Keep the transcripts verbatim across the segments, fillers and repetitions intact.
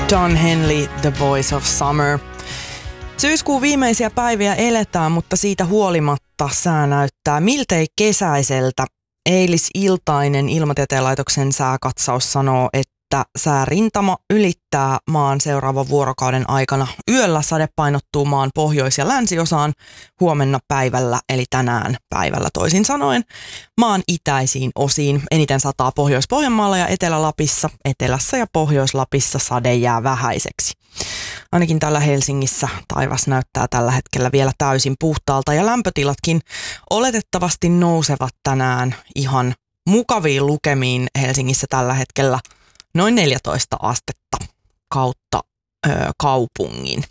Don Henley, The Voice of Summer. Syyskuun viimeisiä päiviä eletään, mutta siitä huolimatta sää näyttää miltei kesäiseltä. Eilisiltainen Ilmatieteen laitoksen sääkatsaus sanoo, että säärintama ylittää maan seuraavan vuorokauden aikana. Yöllä sade painottuu maan pohjois- ja länsiosaan, huomenna päivällä eli tänään päivällä toisin sanoen maan itäisiin osiin. Eniten sataa Pohjois-Pohjanmaalla ja Etelä-Lapissa. Etelässä ja Pohjois-Lapissa sade jää vähäiseksi. Ainakin täällä Helsingissä taivas näyttää tällä hetkellä vielä täysin puhtaalta ja lämpötilatkin oletettavasti nousevat tänään ihan mukaviin lukemiin Helsingissä tällä hetkellä noin neljätoista astetta kautta ö, kaupungin.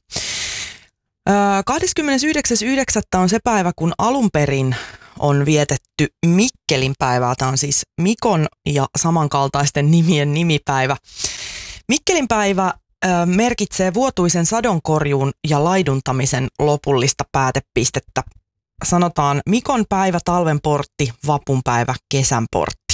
Ö, kahdeskymmenesyhdeksäs yhdeksättä on se päivä, kun alun perin on vietetty Mikkelin päivää. Tämä on siis Mikon ja samankaltaisten nimien nimipäivä. Mikkelin päivä ö, merkitsee vuotuisen sadonkorjuun ja laiduntamisen lopullista päätepistettä. Sanotaan Mikon päivä, talven portti, vapun päivä, kesän portti.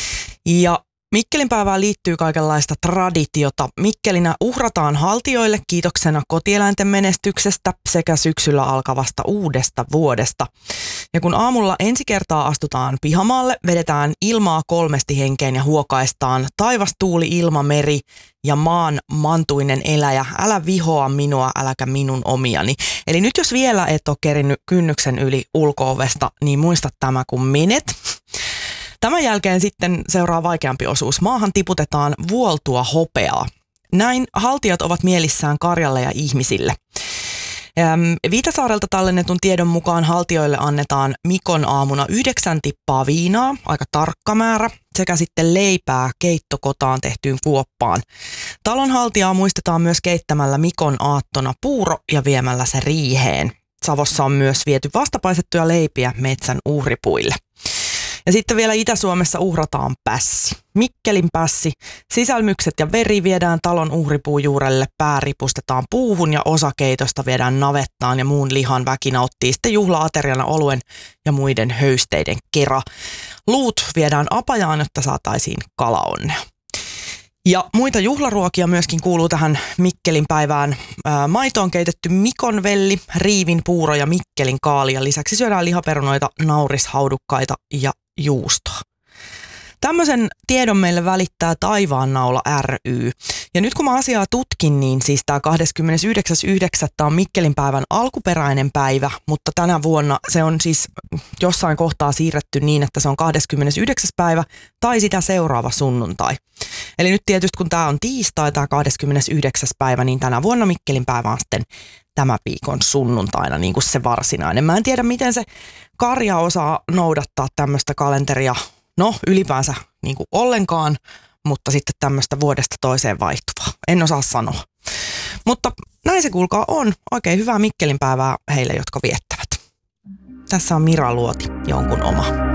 Ja Mikkelin päivään liittyy kaikenlaista traditiota. Mikkelinä uhrataan haltijoille kiitoksena kotieläinten menestyksestä sekä syksyllä alkavasta uudesta vuodesta. Ja kun aamulla ensi kertaa astutaan pihamaalle, vedetään ilmaa kolmesti henkeen ja huokaistaan taivas, tuuli, ilma, meri ja maan mantuinen eläjä. Älä vihoa minua, äläkä minun omiani. Eli nyt jos vielä et ole kerinnyt kynnyksen yli ulko-ovesta, niin muista tämä kun menet. Tämän jälkeen sitten seuraa vaikeampi osuus. Maahan tiputetaan vuoltua hopeaa. Näin haltijat ovat mielissään karjalle ja ihmisille. Viitasaarelta tallennetun tiedon mukaan haltijoille annetaan Mikon aamuna yhdeksän tippaa viinaa, aika tarkka määrä, sekä sitten leipää keittokotaan tehtyyn kuoppaan. Talonhaltijaa muistetaan myös keittämällä Mikon aattona puuro ja viemällä se riiheen. Savossa on myös viety vastapaisettuja leipiä metsän uhripuille. Ja sitten vielä Itä-Suomessa uhrataan pässi. Mikkelin pässi. Sisälmykset ja veri viedään talon uhripuujuurelle, pää ripustetaan puuhun ja osa keitosta viedään navettaan ja muun lihan väki nauttii sitten juhla-ateriana oluen ja muiden höysteiden kera. Luut viedään apajaan, jotta saataisiin kalaonnea. Ja muita juhlaruokia myöskin kuuluu tähän Mikkelin päivään. Ää, maito on keitetty mikonvelli, riivin puuro ja Mikkelin kaali ja lisäksi syödään lihaperunoita, naurishaudukkaita ja juustoa. Tämmöisen tiedon meille välittää Taivaannaula ry. Ja nyt kun mä asiaa tutkin, niin siis tämä kahdeskymmenesyhdeksäs yhdeksättä on Mikkelin päivän alkuperäinen päivä, mutta tänä vuonna se on siis jossain kohtaa siirretty niin, että se on kahdeskymmenesyhdeksäs päivä tai sitä seuraava sunnuntai. Eli nyt tietysti kun tämä on tiistai, tämä kahdeskymmenesyhdeksäs päivä, niin tänä vuonna Mikkelin päivä on sitten tämä viikon sunnuntaina niin kuin se varsinainen. Mä en tiedä, miten se karja osaa noudattaa tämmöistä kalenteria. No ylipäänsä niin kuin ollenkaan, mutta sitten tämmöistä vuodesta toiseen vaihtuvaa. En osaa sanoa. Mutta näin se kuulkaa on. Oikein hyvää Mikkelin päivää heille, jotka viettävät. Tässä on Mira Luoti, jonkun oma.